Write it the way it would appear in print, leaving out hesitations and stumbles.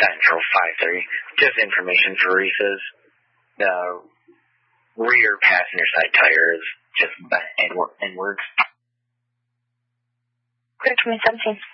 Central 530. Just information for Reese's. The rear passenger side tire is just bent inwards. Clear 2017.